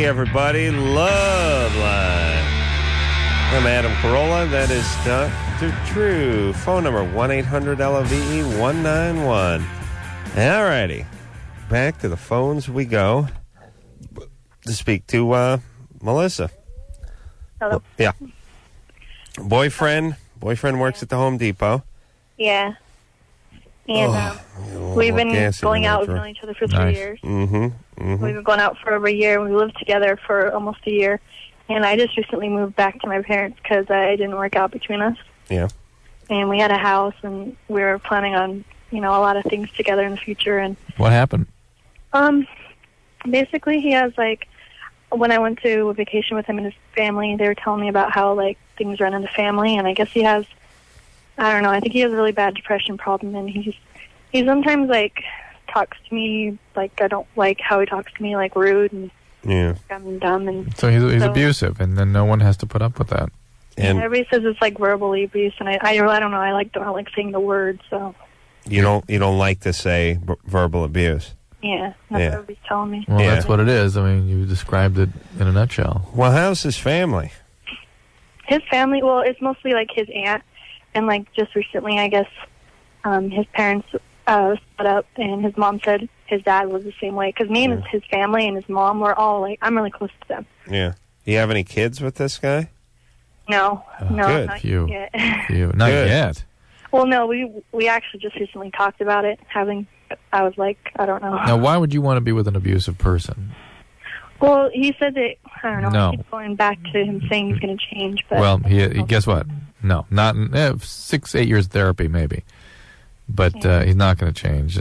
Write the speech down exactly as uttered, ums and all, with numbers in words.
Hey, everybody. Love Line. I'm Adam Carolla. That is Doctor Drew. Phone number one eight hundred L O V E one nine one. All righty. Back to the phones we go to speak to uh, Melissa. Hello. Yeah. Boyfriend. Boyfriend works at the Home Depot. Yeah. And Oh, um, we've been gas in going the out. We've motor. known each other for three Nice. years. Mm-hmm. Mm-hmm. We've been going out for over a year. We lived together for almost a year. And I just recently moved back to my parents because uh, it didn't work out between us. Yeah. And we had a house, and we were planning on, you know, a lot of things together in the future. And What happened? um, basically, he has, like, when I went to a vacation with him and his family, they were telling me about how, like, things run in the family. And I guess he has, I don't know, I think he has a really bad depression problem. And he's, he sometimes, like, talks to me, like, I don't like how he talks to me, like, rude and Yeah. I'm dumb. And So he's, he's So- abusive, and then no one has to put up with that. And everybody says it's like verbal abuse, and I, I, I don't know. I like don't like saying the word, so you don't you don't like to say b- verbal abuse. yeah, that's Yeah. what everybody's telling me. Well, Yeah. that's what it is. I mean, you described it in a nutshell. Well, how's his family? His family, well, it's mostly like his aunt, and like just recently, I guess, um, his parents uh, split up, and his mom said his dad was the same way. Because me and Yeah. his family and his mom were all like, I'm really close to them. Yeah. Do you have any kids with this guy? No, Oh, no, good. not You. yet. You not Good. yet. Well, no, we we actually just recently talked about it. Having, I was like, I don't know. Now, why would you want to be with an abusive person? Well, he said that, I don't know, No. I keep going back to him saying he's going to change. But Well, he, he guess what? No, not in, eh, six, eight years of therapy maybe, but uh, he's not going to change.